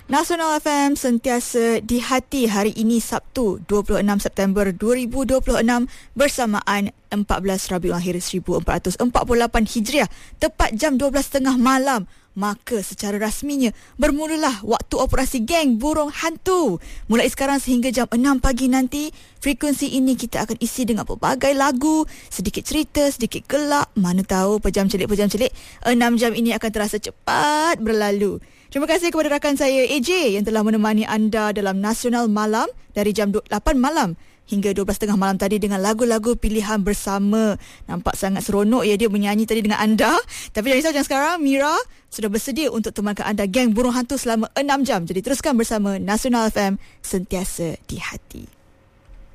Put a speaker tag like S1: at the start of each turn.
S1: Nasional FM sentiasa di hati. Hari ini Sabtu 26 September 2026 bersamaan 14 Rabiul Akhir 1448 Hijriah, tepat jam 12.30 malam. Maka secara rasminya bermulalah waktu operasi Geng Burung Hantu. Mulai sekarang sehingga jam 6 pagi nanti, frekuensi ini kita akan isi dengan pelbagai lagu, sedikit cerita, sedikit gelak. Mana tahu pejam celik 6 jam ini akan terasa cepat berlalu. Terima kasih kepada rakan saya AJ yang telah menemani anda dalam Nasional Malam dari jam 8 malam hingga 12.30 malam tadi dengan lagu-lagu pilihan bersama. Nampak sangat seronok ya dia menyanyi tadi dengan anda. Tapi jangan risau, jangan sekarang. Mira sudah bersedia untuk temankan anda Geng Burung Hantu selama 6 jam. Jadi teruskan bersama Nasional FM, sentiasa di hati.